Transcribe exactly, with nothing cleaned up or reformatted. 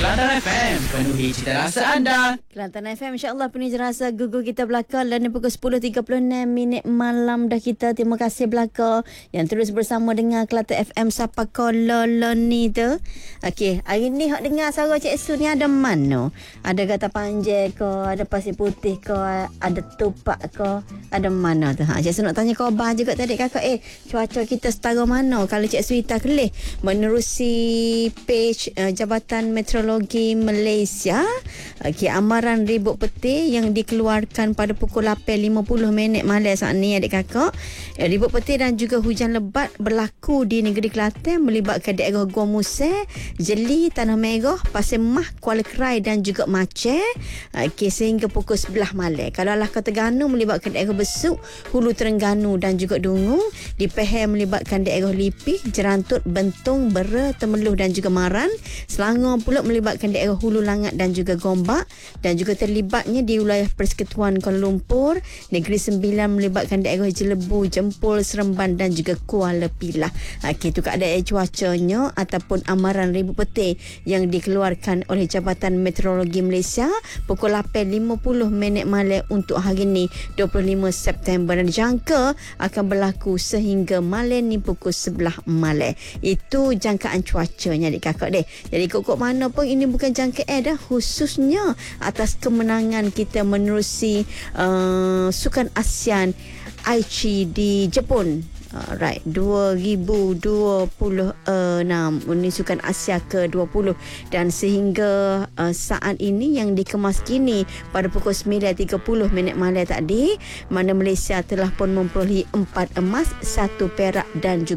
Kelantan F M, penuhi cita rasa anda. Kelantan F M, insyaAllah penuhi rasa gugur kita belakang. Dan pukul sepuluh tiga puluh enam minit malam dah kita. Terima kasih belakang yang terus bersama dengan Kelantan F M. Siapa kololo ni tu? Okey, hari ni hak dengar suara Cik Su ni ada mana? Ada kata panjang ke? Ada pasir putih ke? Ada tupak ke? Ada mana tu? Ha, Cik Su nak tanya khabar juga tadi kakak. Eh, cuaca kita setara mana? Kalau Cik Su kita kelih menerusi page uh, Jabatan Meteorologi Malaysia. Okey, amaran ribut petir yang dikeluarkan pada pukul lapan lima puluh minit malam saat ni adik kakak. Eh, ribut petir dan juga hujan lebat berlaku di negeri Kelantan melibatkan daerah Gua Musang, Jeli, Tanah Merah, Pasir Mah, Kuala Krai dan juga Maceh. Okey, sehingga pukul sebelas malam. Kalau Lahkau Terengganu melibatkan daerah Besuk, Hulu Terengganu dan juga Dungu. Di Pahang melibatkan daerah Lipih, Jerantut, Bentung, Bera, Temeloh dan juga Maran. Selangor pula melibatkan daerah Hulu Langat dan juga Gombak, dan juga terlibatnya di wilayah Persekutuan Kuala Lumpur. Negeri Sembilan melibatkan daerah Jelebu, Jempol, Seremban dan juga Kuala Pilah. Okey, itu keadaan cuacanya ataupun amaran ribut petir yang dikeluarkan oleh Jabatan Meteorologi Malaysia pukul lapan lima puluh minit malam untuk hari ni dua puluh lima September, dan dijangka akan berlaku sehingga malam ni pukul sebelas malam. Itu jangkaan cuacanya adik kakak deh. Jadi kok-kok mana pun ini bukan jangkaan dah, khususnya atas kemenangan kita menerusi uh, Sukan ASEAN Aichi di Jepun. Alright, dua ribu dua puluh enam ini Sukan Asia ke dua puluh, dan sehingga uh, saat ini yang dikemas kini pada pukul sembilan tiga puluh minit malam tadi, mana Malaysia telah pun memperolehi empat emas, satu perak dan juga